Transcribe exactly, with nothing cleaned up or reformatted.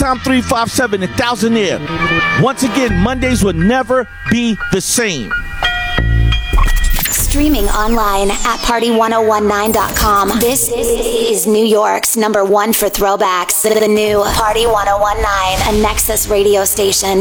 Tom three five seven and Thousandaire. Once again, Mondays will never be the same. Streaming online at party ten nineteen dot com. This is New York's number one for throwbacks. The new Party ten nineteen, a Nexus radio station.